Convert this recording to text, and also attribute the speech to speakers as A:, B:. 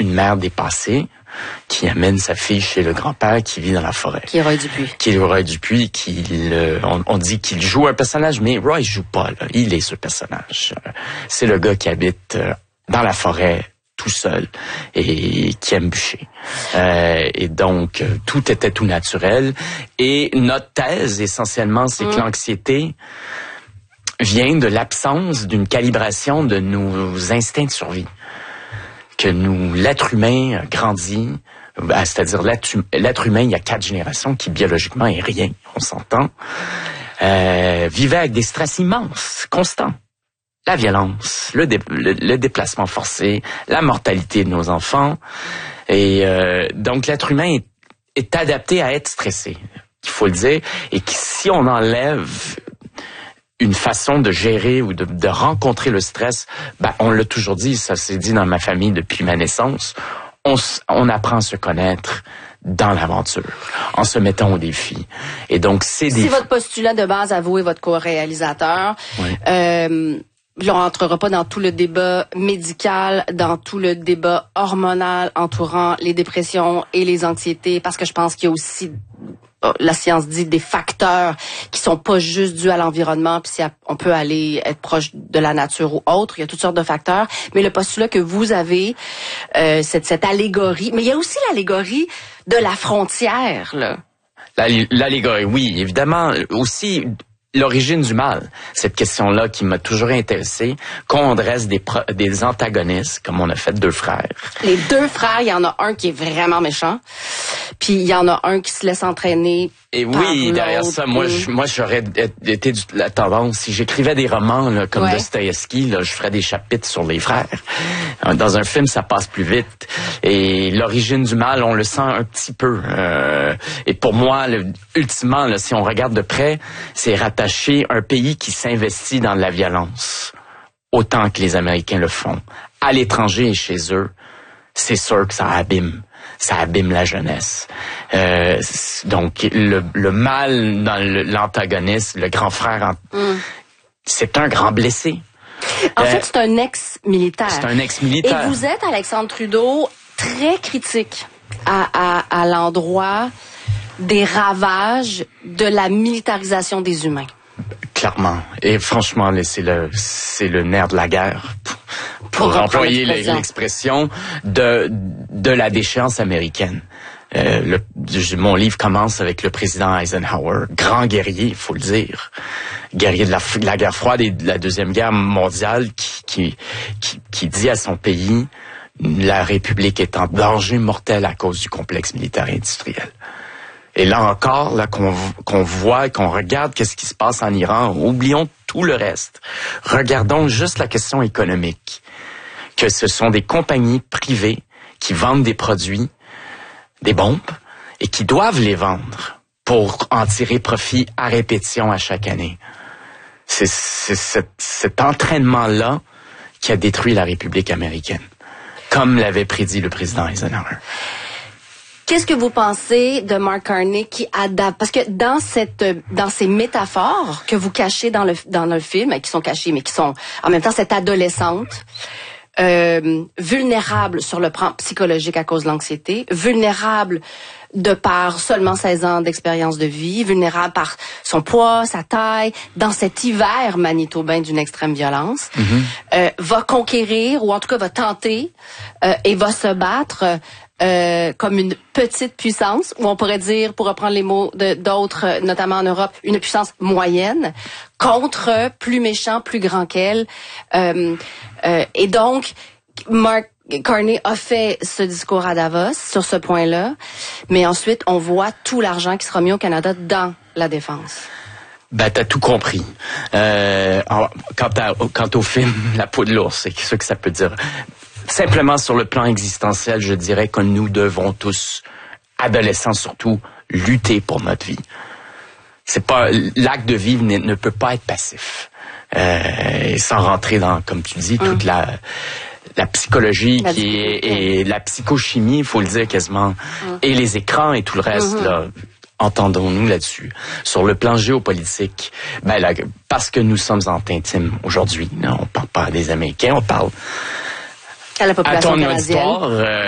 A: une mère dépassée qui amène sa fille chez le grand-père qui vit dans la forêt.
B: Qui est Roy Dupuis.
A: Qui est Roy Dupuis, on dit qu'il joue un personnage, mais Roy joue pas, là. Il est ce personnage. C'est le gars qui habite dans la forêt, tout seul, et qui aime bûcher. Et donc, tout était tout naturel. Et notre thèse, essentiellement, c'est que l'anxiété vient de l'absence d'une calibration de nos instincts de survie. Que l'être humain grandit, c'est-à-dire l'être humain, il y a 4 générations qui biologiquement est rien, on s'entend, vivait avec des stress immenses, constants. La violence, le déplacement forcé, la mortalité de nos enfants. Et donc l'être humain est adapté à être stressé, il faut le dire, et que si on enlève une façon de gérer ou de rencontrer le stress, on l'a toujours dit, ça s'est dit dans ma famille depuis ma naissance, on apprend à se connaître dans l'aventure, en se mettant au défi. Et donc, c'est
B: votre postulat de base à vous et votre co-réalisateur.
A: Oui.
B: Là, on n'entrera pas dans tout le débat médical, dans tout le débat hormonal entourant les dépressions et les anxiétés, parce que je pense qu'il y a aussi, la science dit, des facteurs qui sont pas juste dus à l'environnement, puis on peut aller être proche de la nature ou autre, il y a toutes sortes de facteurs, mais le postulat que vous avez, cette allégorie, mais il y a aussi l'allégorie de la frontière, là.
A: L'allégorie, oui, évidemment, aussi l'origine du mal, cette question-là qui m'a toujours intéressé, qu'on dresse des antagonistes, comme on a fait 2 frères.
B: Les 2 frères, il y en a un qui est vraiment méchant, puis il y en a un qui se laisse entraîner.
A: Et oui, derrière ça, moi j'aurais été la tendance, si j'écrivais des romans là, comme Dostoïevski, là, je ferais des chapitres sur les frères. Dans un film, ça passe plus vite. Et l'origine du mal, on le sent un petit peu. Et pour moi, ultimement, là, si on regarde de près, c'est rattacher un pays qui s'investit dans la violence, autant que les Américains le font, à l'étranger et chez eux, c'est sûr que ça abîme la jeunesse. Donc, le mal dans l'antagoniste, le grand frère, c'est un grand blessé.
B: En fait, c'est un ex-militaire.
A: C'est un ex-militaire.
B: Et vous êtes, Alexandre Trudeau, très critique à l'endroit des ravages de la militarisation des humains. Clairement.
A: Et franchement, c'est le nerf de la guerre. Pour employer l'expression de la déchéance américaine. Mon livre commence avec le président Eisenhower, grand guerrier, il faut le dire, guerrier de la guerre froide et de la Deuxième Guerre mondiale, qui dit à son pays, la République est en danger mortel à cause du complexe militaire et industriel. Et là encore, là qu'on voit, qu'on regarde qu'est-ce qui se passe en Iran, oublions tout le reste. Regardons juste la question économique. Que ce sont des compagnies privées qui vendent des produits, des bombes, et qui doivent les vendre pour en tirer profit à répétition à chaque année. C'est cet entraînement-là qui a détruit la République américaine, comme l'avait prédit le président Eisenhower.
B: Qu'est-ce que vous pensez de Mark Carney qui adapte, parce que dans ces métaphores que vous cachez dans le film, qui sont cachées, mais qui sont en même temps cette adolescente, vulnérable sur le plan psychologique à cause de l'anxiété, vulnérable de par seulement 16 ans d'expérience de vie, vulnérable par son poids, sa taille, dans cet hiver manitobain d'une extrême violence, va conquérir, ou en tout cas va tenter, et va se battre comme une petite puissance, ou on pourrait dire, pour reprendre les mots d'autres, notamment en Europe, une puissance moyenne, contre plus méchant, plus grand qu'elle. Et donc, Mark Carney a fait ce discours à Davos sur ce point-là, mais ensuite, on voit tout l'argent qui sera mis au Canada dans la défense.
A: T'as tout compris. Quant au film La peau de l'ours, c'est ce que ça peut dire. Simplement sur le plan existentiel, je dirais que nous devons tous, adolescents surtout, lutter pour notre vie. C'est pas, l'acte de vivre ne peut pas être passif. Sans rentrer dans, comme tu dis, toute la psychologie et la psychochimie, il faut le dire quasiment, et les écrans et tout le reste, là. Entendons-nous là-dessus. Sur le plan géopolitique, parce que nous sommes en intime aujourd'hui, on parle pas des Américains, on parle
B: à la population canadienne.
A: À ton auditoire,